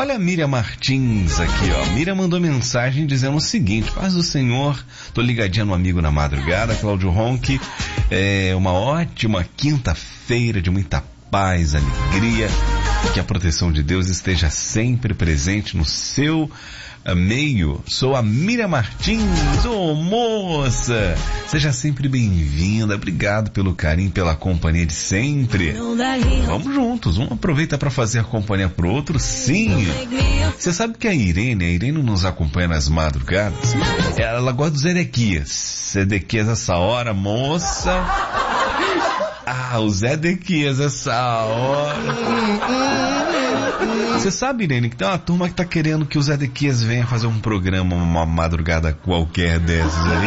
Olha a Miriam Martins aqui, ó. Miriam mandou mensagem dizendo o seguinte: paz do Senhor, tô ligadinha no Amigo na Madrugada, Cláudio Ronchi, uma ótima quinta-feira de muita paz, alegria, que a proteção de Deus esteja sempre presente no seu meio. Sou a Miriam Martins. Ô moça, seja sempre bem-vinda, obrigado pelo carinho, pela companhia de sempre. Vamos juntos, um aproveita para fazer a companhia pro outro, sim. Você sabe que a Irene nos acompanha nas madrugadas, ela gosta do Zedequias essa hora, moça. O Zedequias essa hora. Você sabe, Irene, que tem uma turma que tá querendo que o Zedequias venha fazer um programa, uma madrugada qualquer dessas aí.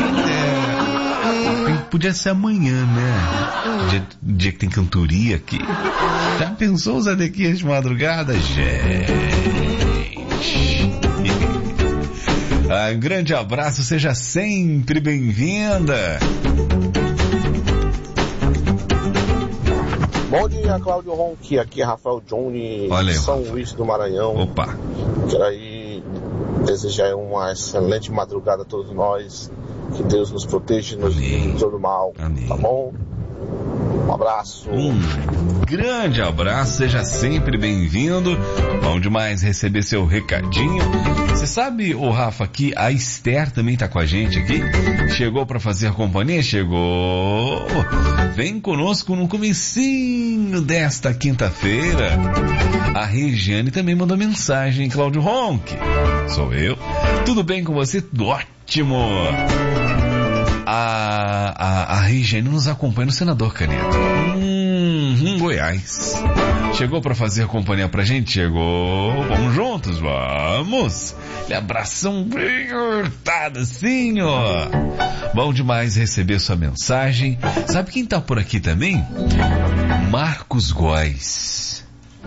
Podia ser amanhã, né? Dia que tem cantoria aqui. Já pensou o Zedequias de madrugada? Gente. Um grande abraço, seja sempre bem-vinda. Bom dia, Cláudio Ronchi, aqui é Rafael Johnny, de São Luís do Maranhão. Opa! Quero aí desejar uma excelente madrugada a todos nós, que Deus nos proteja e nos livre de todo mal. Amém. Tá bom? Um abraço. Um grande abraço, seja sempre bem-vindo. Bom demais receber seu recadinho. Você sabe, Rafa, que a Esther também tá com a gente aqui? Chegou para fazer a companhia? Chegou! Vem conosco no comecinho desta quinta-feira. A Regiane também mandou mensagem, Cláudio Ronchi. Sou eu. Tudo bem com você? Tudo ótimo! A Regiane nos acompanha no Senador Canedo. Goiás. Chegou para fazer a companhia pra gente? Chegou. Vamos juntos, vamos. E abração bem apertado assim, ó. Bom demais receber sua mensagem. Sabe quem tá por aqui também? Marcos Góes.